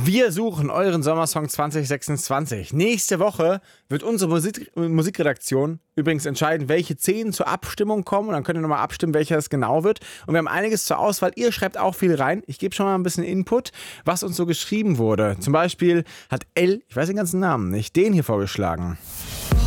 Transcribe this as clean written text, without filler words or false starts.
Wir suchen euren Sommersong 2026. Nächste Woche wird unsere Musikredaktion übrigens entscheiden, welche 10 zur Abstimmung kommen. Und dann könnt ihr nochmal abstimmen, welcher es genau wird. Und wir haben einiges zur Auswahl. Ihr schreibt auch viel rein. Ich gebe schon mal ein bisschen Input, was uns so geschrieben wurde. Zum Beispiel hat ich weiß den ganzen Namen nicht, den hier vorgeschlagen.